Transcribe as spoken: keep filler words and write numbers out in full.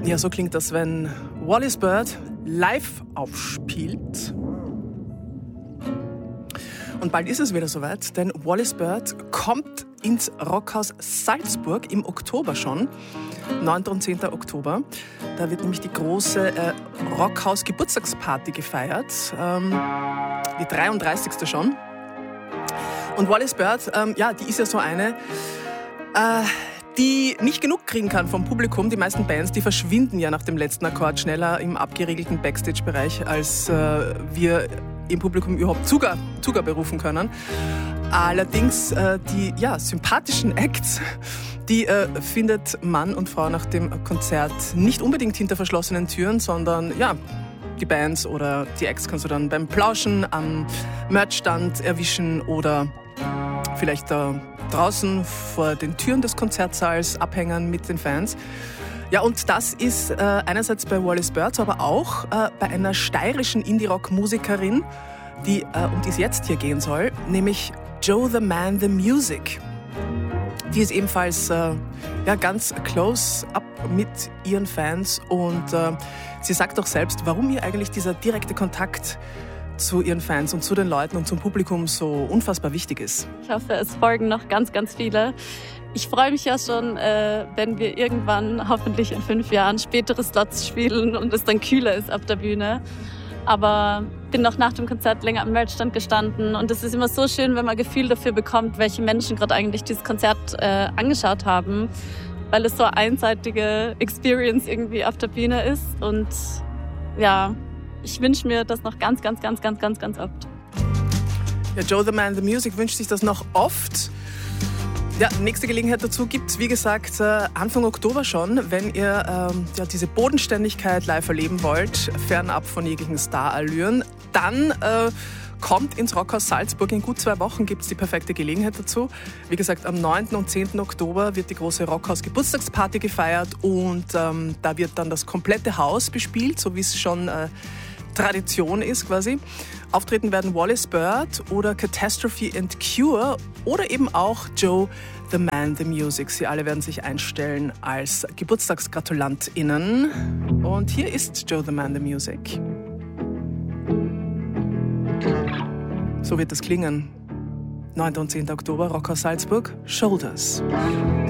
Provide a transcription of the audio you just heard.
Ja, so klingt das, wenn Wallis Bird live aufspielt. Und bald ist es wieder soweit, denn Wallis Bird kommt ins Rockhaus Salzburg im Oktober schon, neunten und zehnten Oktober. Da wird nämlich die große äh, Rockhaus-Geburtstagsparty gefeiert, ähm, die dreiunddreißigste schon. Und Wallis Bird, ähm, ja, die ist ja so eine, äh, die nicht genug kriegen kann vom Publikum. Die meisten Bands, die verschwinden ja nach dem letzten Akkord schneller im abgeriegelten Backstage-Bereich, als äh, wir im Publikum überhaupt Zugabe, Zugabe berufen können. Allerdings äh, die ja, sympathischen Acts, die äh, findet Mann und Frau nach dem Konzert nicht unbedingt hinter verschlossenen Türen, sondern ja, die Bands oder die Acts kannst du dann beim Plauschen am Merchstand erwischen oder vielleicht da draußen vor den Türen des Konzertsaals abhängen mit den Fans. Ja, und das ist äh, einerseits bei Wallis Bird, aber auch äh, bei einer steirischen Indie-Rock-Musikerin, die, äh, um die es jetzt hier gehen soll, nämlich Joe the Man the Music. Die ist ebenfalls äh, ja, ganz close up mit ihren Fans und äh, sie sagt auch selbst, warum ihr eigentlich dieser direkte Kontakt zu ihren Fans und zu den Leuten und zum Publikum so unfassbar wichtig ist. Ich hoffe, es folgen noch ganz, ganz viele. Ich freue mich ja schon, äh, wenn wir irgendwann, hoffentlich in fünf Jahren, spätere Slots spielen und es dann kühler ist auf der Bühne. Aber bin noch nach dem Konzert länger am Merchstand gestanden und es ist immer so schön, wenn man ein Gefühl dafür bekommt, welche Menschen gerade eigentlich dieses Konzert äh, angeschaut haben, weil es so eine einseitige Experience irgendwie auf der Bühne ist und ja, ich wünsche mir das noch ganz, ganz, ganz, ganz, ganz, ganz oft. Ja, Joe the Man the Music wünscht sich das noch oft. Ja, nächste Gelegenheit dazu gibt es, wie gesagt, Anfang Oktober schon, wenn ihr ähm, ja, diese Bodenständigkeit live erleben wollt, fernab von jeglichen Starallüren, dann äh, kommt ins Rockhaus Salzburg. In gut zwei Wochen gibt es die perfekte Gelegenheit dazu. Wie gesagt, am neunten und zehnten Oktober wird die große Rockhaus-Geburtstagsparty gefeiert und ähm, da wird dann das komplette Haus bespielt, so wie es schon äh, Tradition ist quasi. Auftreten werden Wallis Bird oder Catastrophe and Cure oder eben auch Joe the Man the Music. Sie alle werden sich einstellen als GeburtstagsgratulantInnen. Und hier ist Joe the Man the Music. So wird das klingen. neunten und zehnten Oktober, Rockhaus Salzburg, Shoulders.